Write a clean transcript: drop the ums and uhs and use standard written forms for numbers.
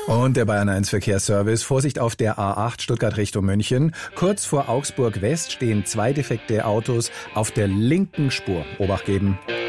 Und der Bayern 1 Verkehrsservice. Vorsicht auf der A8 Stuttgart Richtung München. Kurz vor Augsburg West stehen 2 defekte Autos auf der linken Spur. Obacht geben.